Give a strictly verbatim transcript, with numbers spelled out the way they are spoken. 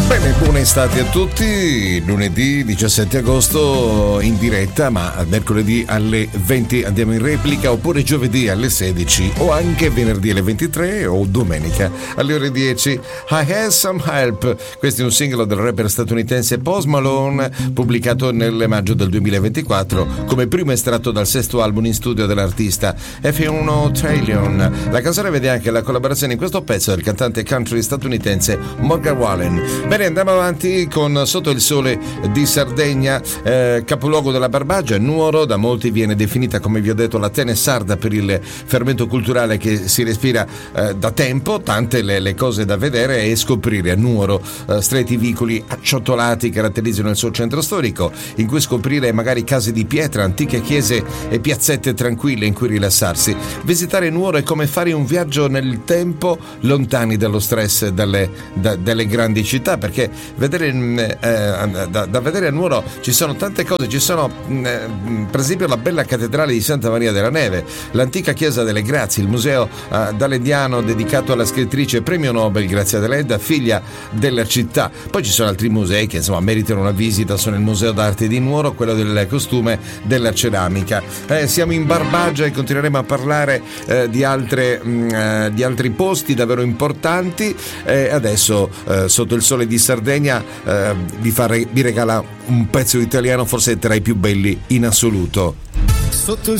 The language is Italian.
Bene, buona estate a tutti. Lunedì diciassette agosto in diretta, ma mercoledì alle venti andiamo in replica, oppure giovedì alle sedici, o anche venerdì alle ventitré o domenica alle ore dieci. I Had Some Help. Questo è un singolo del rapper statunitense Post Malone, pubblicato nel maggio del duemilaventiquattro come primo estratto dal sesto album in studio dell'artista F uno Trillion. La canzone vede anche la collaborazione in questo pezzo del cantante country statunitense Morgan Wallen. Bene, andiamo avanti con Sotto il sole di Sardegna, eh, capoluogo della Barbagia. Nuoro da molti viene definita, come vi ho detto, la Tene sarda per il fermento culturale che si respira eh, da tempo, tante le, le cose da vedere e scoprire. A Nuoro eh, stretti vicoli acciottolati caratterizzano il suo centro storico, in cui scoprire magari case di pietra, antiche chiese e piazzette tranquille in cui rilassarsi. Visitare Nuoro è come fare un viaggio nel tempo, lontani dallo stress dalle, da, dalle grandi città, perché vedere eh, da, da vedere a Nuoro ci sono tante cose. Ci sono eh, per esempio la bella cattedrale di Santa Maria della Neve, l'antica chiesa delle Grazie, il museo eh, dalendiano dedicato alla scrittrice premio Nobel Grazia Deledda, figlia della città. Poi ci sono altri musei che insomma meritano una visita, sono il Museo d'Arte di Nuoro, quello del costume, della ceramica. Eh, siamo in Barbagia e continueremo a parlare eh, di altre mh, eh, di altri posti davvero importanti. Eh, adesso eh, Sotto il sole di Sardegna eh, vi, fare, vi regala un pezzo italiano forse tra i più belli in assoluto. Sotto il